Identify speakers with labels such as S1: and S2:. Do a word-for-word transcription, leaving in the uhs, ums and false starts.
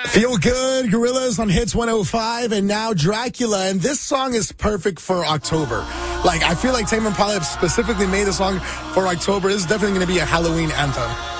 S1: Feel Good, Gorillaz on Hits one oh five, and now Dracula. And this song is perfect for October. Like, I feel like Tame Impala specifically made a song for October. This is definitely going to be a Halloween anthem.